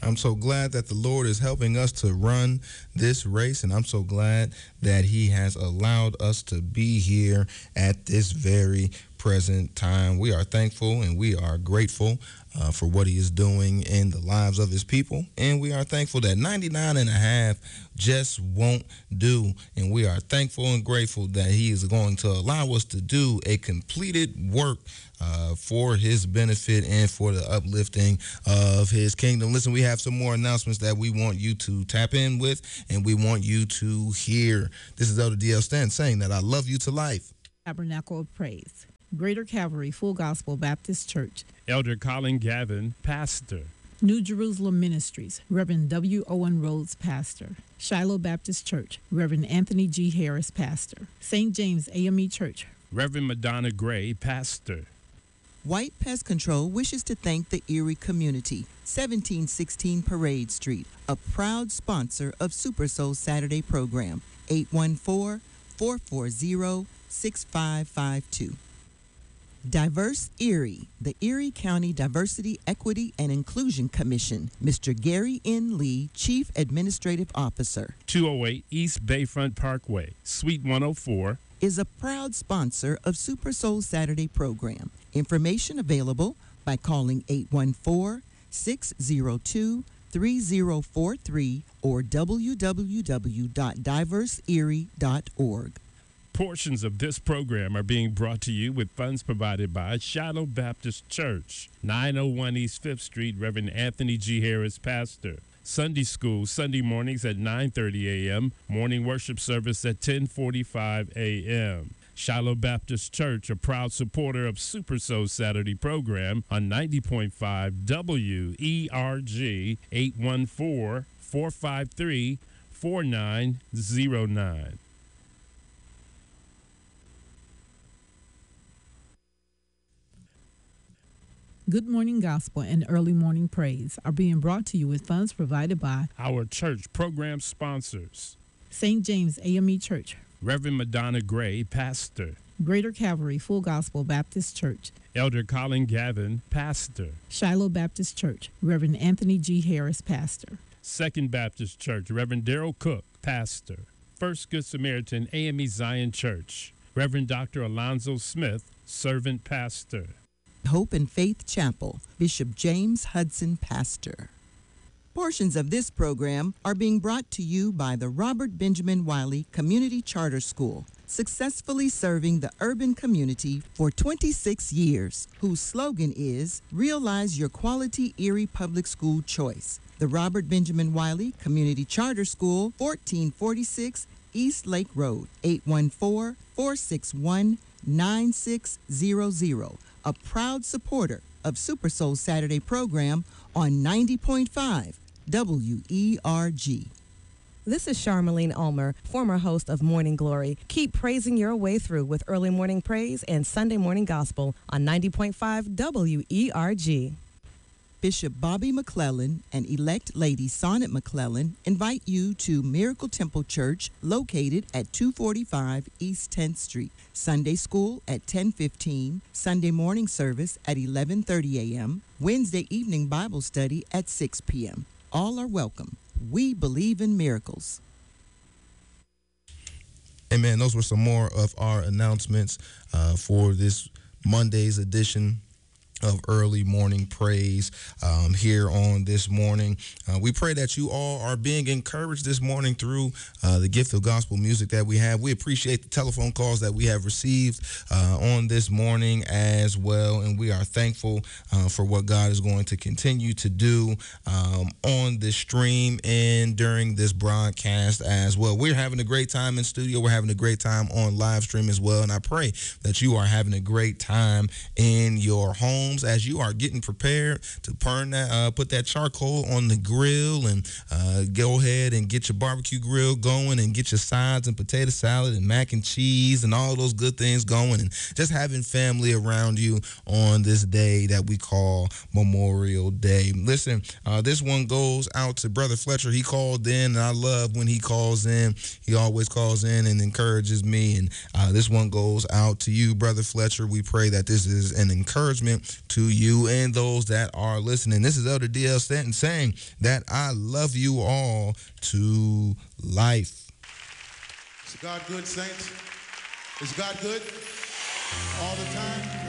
I'm so glad that the Lord is helping us to run this race, and I'm so glad that He has allowed us to be here at this very present time. We are thankful and we are grateful for what He is doing in the lives of His people, and we are thankful that 99 and a half just won't do, and we are thankful and grateful that He is going to allow us to do a completed work for His benefit and for the uplifting of His kingdom. Listen, we have some more announcements that we want you to tap in with, and we want you to hear. This is Elder D.L. Stan saying that I love you to life. Tabernacle of Praise, Greater Calvary Full Gospel Baptist Church, Elder Colin Gavin, pastor. New Jerusalem Ministries, Reverend W. Owen Rhodes, pastor. Shiloh Baptist Church, Reverend Anthony G. Harris, pastor. St. James AME Church, Reverend Madonna Gray, pastor. White Pest Control wishes to thank the Erie community, 1716 Parade Street, a proud sponsor of Super Soul Saturday program, 814-440-6552. Diverse Erie, the Erie County Diversity, Equity, and Inclusion Commission, Mr. Gary N. Lee, Chief Administrative Officer. 208 East Bayfront Parkway, Suite 104. Is a proud sponsor of Super Soul Saturday program. Information available by calling 814-602-3043 or www.diverseerie.org. Portions of this program are being brought to you with funds provided by Shiloh Baptist Church, 901 East 5th Street, Reverend Anthony G. Harris, pastor. Sunday school, Sunday mornings at 9:30 a.m., morning worship service at 10:45 a.m. Shiloh Baptist Church, a proud supporter of Super Soul Saturday program on 90.5 WERG, 814-453-4909. Good Morning Gospel and Early Morning Praise are being brought to you with funds provided by our church program sponsors. St. James AME Church, Reverend Madonna Gray, pastor. Greater Calvary Full Gospel Baptist Church, Elder Colin Gavin, pastor. Shiloh Baptist Church, Reverend Anthony G. Harris, pastor. Second Baptist Church, Reverend Darrell Cook, pastor. First Good Samaritan AME Zion Church, Reverend Dr. Alonzo Smith, servant pastor. Hope and Faith Chapel, Bishop James Hudson, pastor. Portions of this program are being brought to you by the Robert Benjamin Wiley Community Charter School, successfully serving the urban community for 26 years, whose slogan is Realize Your Quality Erie Public School Choice. The Robert Benjamin Wiley Community Charter School, 1446 East Lake Road, 814-461-9600. A proud supporter of Super Soul Saturday program on 90.5 WERG. This is Charmaline Ulmer, former host of Morning Glory. Keep praising your way through with early morning praise and Sunday morning gospel on 90.5 WERG. Bishop Bobby McClellan and elect Lady Sonnet McClellan invite you to Miracle Temple Church, located at 245 East 10th Street. Sunday school at 10:15, Sunday morning service at 11:30 a.m., Wednesday evening Bible study at 6 p.m. All are welcome. We believe in miracles. Amen. Those were some more of our announcements for this Monday's edition of early morning praise here on this morning. We pray that you all are being encouraged this morning through the gift of gospel music that we have. We appreciate the telephone calls that we have received on this morning as well, and we are thankful for what God is going to continue to do on this stream and during this broadcast as well. We're having a great time in studio. We're having a great time on live stream as well, and I pray that you are having a great time in your home as you are getting prepared to put that charcoal on the grill and go ahead and get your barbecue grill going and get your sides and potato salad and mac and cheese and all those good things going, and just having family around you on this day that we call Memorial Day. Listen, this one goes out to Brother Fletcher. He called in, and I love when he calls in. He always calls in and encourages me, and this one goes out to you, Brother Fletcher. We pray that this is an encouragement to you and those that are listening. This is Elder D.L. Stanton saying that I love you all to life. Is God good, saints? Is God good all the time?